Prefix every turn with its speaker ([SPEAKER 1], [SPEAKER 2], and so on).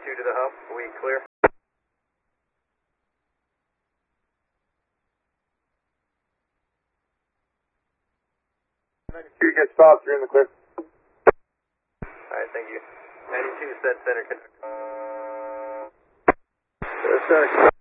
[SPEAKER 1] to the hub. We clear.
[SPEAKER 2] You get stopped, you're in the clear.
[SPEAKER 1] Alright, thank you. 92 set center connect.
[SPEAKER 2] Center.